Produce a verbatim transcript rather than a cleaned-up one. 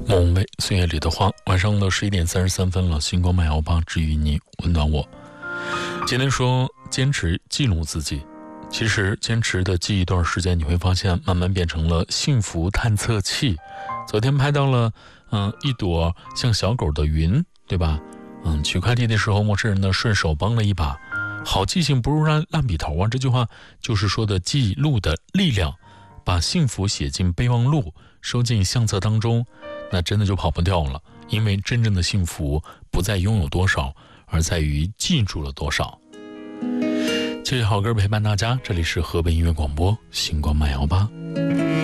梦为岁月里的花，晚上的十一点三十三分了。星光漫摇吧，治愈你，温暖我。今天说坚持记录自己，其实坚持的记一段时间，你会发现慢慢变成了幸福探测器。昨天拍到了，嗯、呃，一朵像小狗的云，对吧？嗯，取快递的时候，陌生人呢顺手帮了一把。好记性不如烂烂笔头啊！这句话就是说的记录的力量，把幸福写进备忘录，收进相册当中，那真的就跑不掉了。因为真正的幸福不在拥有多少，而在于记住了多少。这些好歌陪伴大家，这里是河北音乐广播星光漫摇吧。